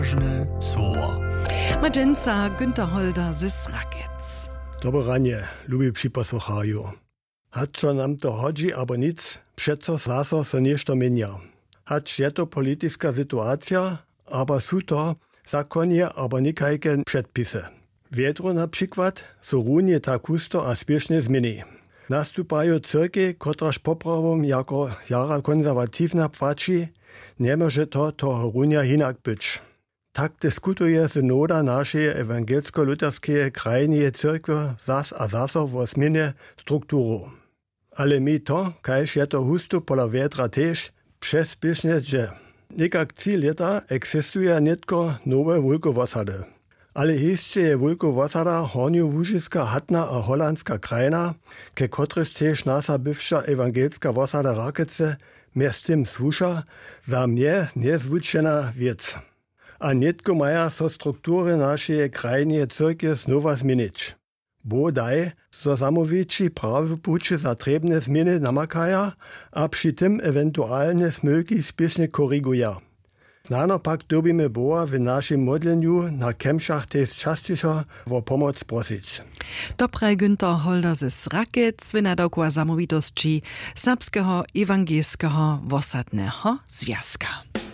Słowo. Majenca Günther Holder z Rakiec. Dobre ranie, lubi przyposłuchaju. Haczo nam to chodzi, abo nic, przeco zaso so nešto mienia. Hacz je to polityczna sytuacja, abo są to zakonie, abo nikajke przedpisy. Wiedro na przykład so runie tak husto a spiesznie zmieni. Nastupają cyrki, kotraż poprawom jako jara konserwatywna płaci, nie może to runia hinak być. Tak dyskutuje synoda naszej ewangelsko-luterskiej krajnej cyrkwy zas a zaso o zmianie strukturu. Ale mi to, kajż je to husto pola wiedra też, przezbysznie dzieje. Nikak 3 lata eksistuje nitko nowe wulkowosady. Ale jeszcze je wulkowosada horniołużyska hatna a holandska krajna, ke kotryż też nasa bywsza ewangelska wosada Rakice mjez tym słusza, za mnie niezwyczajna wiec. A nitko maja so struktury naszej krajnej cyrkwi znowa zmienić. Bodaj, so samowici prawy pucie zatrebne zmiany namakaja, a przy tym ewentualne smylki spiesznie koryguja. Znano pak dobimy Boha w naszym modleniu na kemszach też częściej o pomoc prosić. Dobre Günther Holder z Rakiec wynadokła samowitości Serbskiego Ewangelskiego Wosadnego Związka.